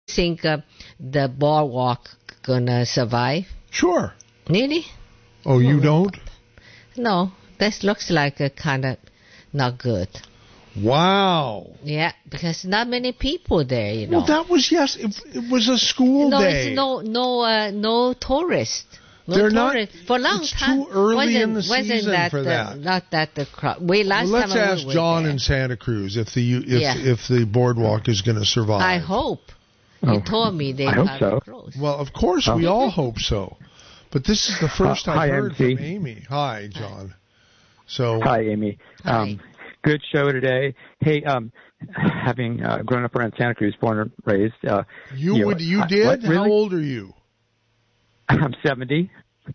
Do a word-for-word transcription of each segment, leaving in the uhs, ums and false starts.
think uh, the boardwalk gonna survive? Sure. Really? Oh, you don't? No, this looks like a kind of not good. Wow. Yeah, because not many people there, you know. Well, that was, yes, it, it was a school no, day. It's no, no, uh, no tourists. No They're tourists. not, For a long it's time. too early wasn't, in the wasn't season that for the, that. Not that the crowd. We last well, let's time ask we were John there. in Santa Cruz if the if Yeah. if the boardwalk is going to survive. I hope. You Oh, told me they I hope probably so. closed. Well, of course, Oh. we all hope so. But this is the first Uh, I've hi, heard M C. from Amy. Hi, John. So Hi, Amy. Hi. Um, good show today. Hey, um, having uh, grown up around Santa Cruz, born and raised. Uh, you, you know, would you I- did? what, really? How old are you? I'm seventy.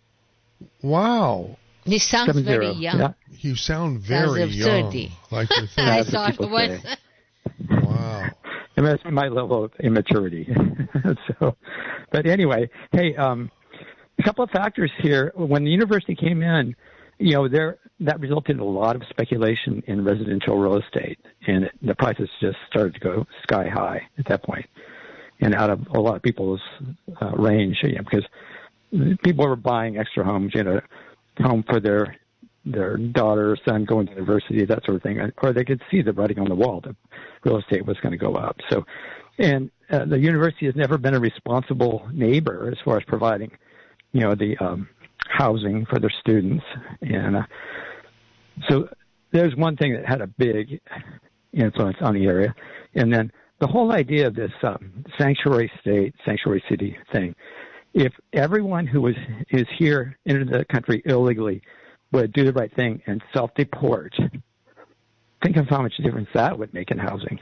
Wow. He sounds Seven very zero. young. Yeah. You sound very Sounds young. thirty. Like you're I That's thirty. what thought people when, say. Wow. It must be my level of immaturity. so, but anyway, hey, um, a couple of factors here. When the university came in, you know, there that resulted in a lot of speculation in residential real estate, and the prices just started to go sky high at that point, and out of a lot of people's uh, range, you know, because people were buying extra homes, you know, home for their their daughter or son going to university, that sort of thing, or they could see the writing on the wall that real estate was going to go up. So, and uh, the university has never been a responsible neighbor as far as providing, you know, the um, housing for their students. And uh, so there's one thing that had a big influence on the area. And then the whole idea of this um, sanctuary state, sanctuary city thing, if everyone who was is here into the country illegally would do the right thing and self-deport, think of how much difference that would make in housing.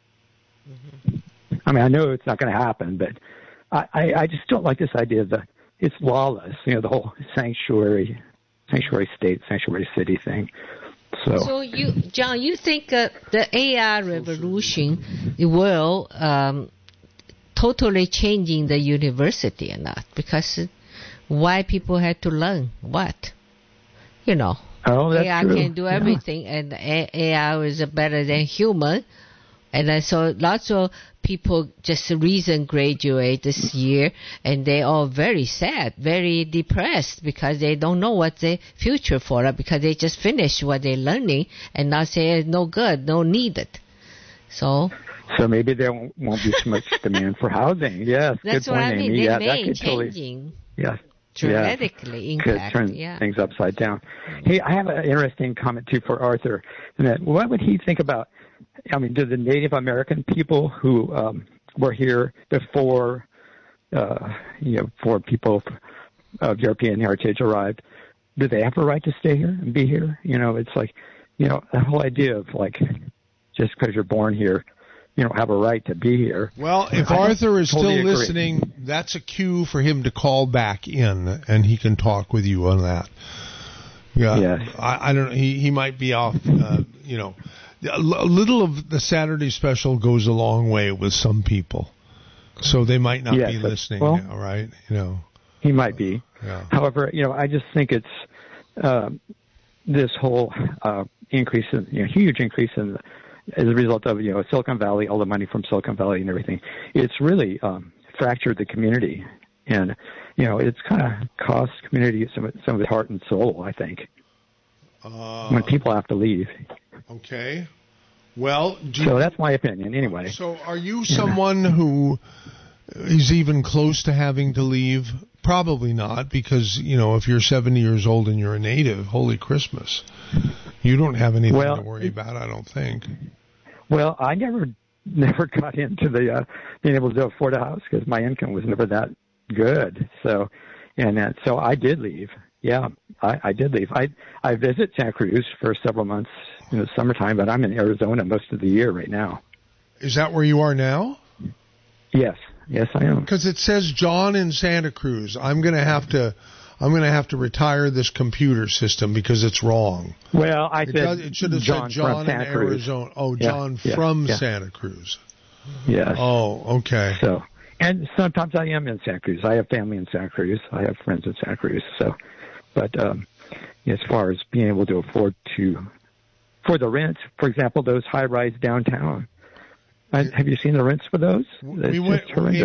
Mm-hmm. I mean, I know it's not going to happen, but I, I, I just don't like this idea of the it's lawless, you know, the whole sanctuary, sanctuary state, sanctuary city thing. So, so you, John, you think uh, the A I revolution will um, totally changing the university or not? Because why people had to learn what? You know, oh, that's A I true. can do everything, yeah. And A I is better than human. And then so lots of people just recent graduate this year, and they are very sad, very depressed because they don't know what the future for it, because they just finished what they're learning and now say it's no good, no needed. So. So maybe there won't, won't be so much demand for housing. Yes, that's good what point, I mean. Amy. They yeah, may that could changing. Totally, yes. Dramatically yeah, impact, could turn yeah. things upside down. Hey, I have an interesting comment too for Arthur. And that what would he think about? I mean, do the Native American people who um, were here before, uh, you know, before people of European heritage arrived, do they have a right to stay here and be here? You know, it's like, you know, the whole idea of like, just because you're born here, you don't have a right to be here. Well, if I Arthur is totally still agree. listening, that's a cue for him to call back in, and he can talk with you on that. Yeah, yes. I, I don't. He he might be off. Uh, you know, a little of the Saturday special goes a long way with some people, so they might not yes, be listening well, now, right? You know, he might be. Yeah. However, you know, I just think it's uh, this whole uh, increase in, you know, huge increase in. As a result of, you know, Silicon Valley, all the money from Silicon Valley and everything, it's really um, fractured the community. And, you know, it's kind of cost community some, some of its heart and soul, I think, uh, when people have to leave. Okay. Well, do so you, that's my opinion anyway. So are you someone who is even close to having to leave? Probably not, because, you know, if you're seventy years old and you're a native, holy Christmas, you don't have anything well, to worry about, I don't think. Well, I never never got into the uh, being able to afford a house because my income was never that good. So, and uh, so I did leave. Yeah, I, I did leave. I I visit Santa Cruz for several months in the summertime, but I'm in Arizona most of the year right now. Is that where you are now? Yes. Yes, I am. Because it says John in Santa Cruz. I'm going to have to, I'm going to have to retire this computer system because it's wrong. Well, I it said does, it should have John said John from in Santa Cruz. Arizona. Oh, yeah, John yeah, from yeah. Santa Cruz. Yes. Oh, okay. So, and sometimes I am in Santa Cruz. I have family in Santa Cruz. I have friends in Santa Cruz. So, but um, as far as being able to afford to, for the rent, for example, those high-rise downtown. I, have you seen the rents for those? We It's went, just horrendous.